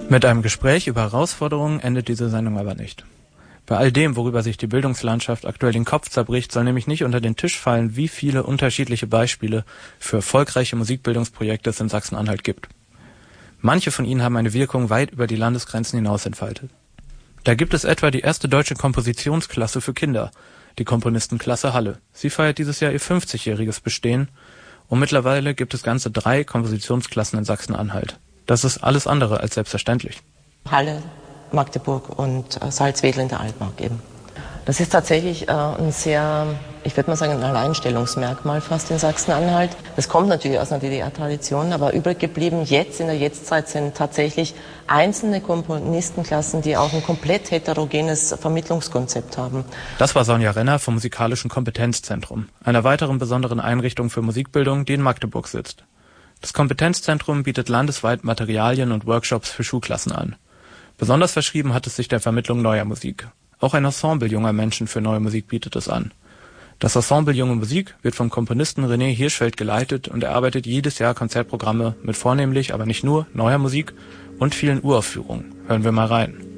Mit einem Gespräch über Herausforderungen endet diese Sendung aber nicht. Bei all dem, worüber sich die Bildungslandschaft aktuell den Kopf zerbricht, soll nämlich nicht unter den Tisch fallen, wie viele unterschiedliche Beispiele für erfolgreiche Musikbildungsprojekte es in Sachsen-Anhalt gibt. Manche von ihnen haben eine Wirkung weit über die Landesgrenzen hinaus entfaltet. Da gibt es etwa die erste deutsche Kompositionsklasse für Kinder, die Komponistenklasse Halle. Sie feiert dieses Jahr ihr 50-jähriges Bestehen und mittlerweile gibt es ganze 3 Kompositionsklassen in Sachsen-Anhalt. Das ist alles andere als selbstverständlich. Halle, Magdeburg und Salzwedel in der Altmark eben. Das ist tatsächlich ein sehr, ich würde mal sagen, ein Alleinstellungsmerkmal fast in Sachsen-Anhalt. Das kommt natürlich aus einer DDR-Tradition, aber übrig geblieben jetzt in der Jetztzeit sind tatsächlich einzelne Komponistenklassen, die auch ein komplett heterogenes Vermittlungskonzept haben. Das war Sonja Renner vom Musikalischen Kompetenzzentrum, einer weiteren besonderen Einrichtung für Musikbildung, die in Magdeburg sitzt. Das Kompetenzzentrum bietet landesweit Materialien und Workshops für Schulklassen an. Besonders verschrieben hat es sich der Vermittlung neuer Musik. Auch ein Ensemble junger Menschen für neue Musik bietet es an. Das Ensemble Junge Musik wird vom Komponisten René Hirschfeld geleitet und erarbeitet jedes Jahr Konzertprogramme mit vornehmlich, aber nicht nur, neuer Musik und vielen Uraufführungen. Hören wir mal rein.